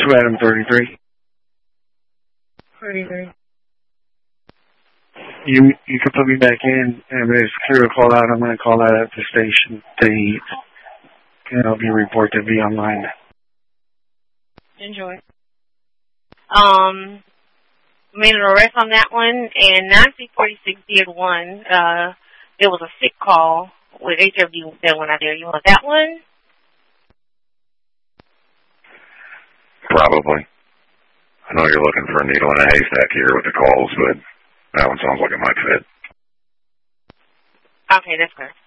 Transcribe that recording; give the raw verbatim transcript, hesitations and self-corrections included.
To Adam thirty-three. thirty-three. You you can put me back in, and if it's clear to call out, I'm going to call out at the station. They can help you report to be online. Enjoy. Um, made an arrest on that one, and nine C forty-six did one. Uh, there was a sick call with H F D that went out there. You want that one? Probably. I know you're looking for a needle in a haystack here with the calls, but that one sounds like it might fit. Okay, that's good.